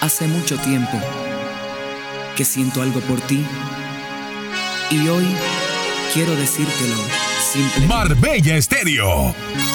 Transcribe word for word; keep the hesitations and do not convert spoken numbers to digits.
Hace mucho tiempo que siento algo por ti y hoy quiero decírtelo simplemente. Marbella Estéreo.